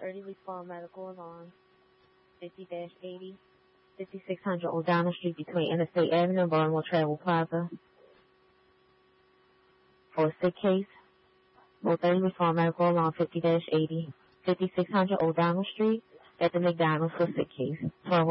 30 respond medical alarm 50-80, 5600 O'Donnell Street between Interstate Avenue and Baltimore Travel Plaza. For a sick case, Mode 30 respond medical alarm 50-80, 5600 O'Donnell Street at the McDonald's for sick case.